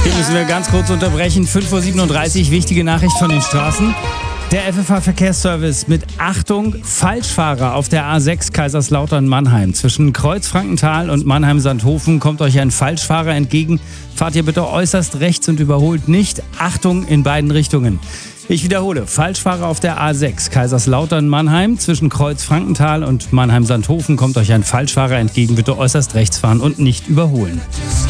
Hier müssen wir ganz kurz unterbrechen. 5:37 Uhr, wichtige Nachricht von den Straßen. Der FFH-Verkehrsservice mit Achtung, Falschfahrer auf der A6 Kaiserslautern-Mannheim. Zwischen Kreuz-Frankenthal und Mannheim-Sandhofen kommt euch ein Falschfahrer entgegen. Fahrt ihr bitte äußerst rechts und überholt nicht. Achtung in beiden Richtungen. Ich wiederhole, Falschfahrer auf der A6 Kaiserslautern-Mannheim. Zwischen Kreuz-Frankenthal und Mannheim-Sandhofen kommt euch ein Falschfahrer entgegen. Bitte äußerst rechts fahren und nicht überholen.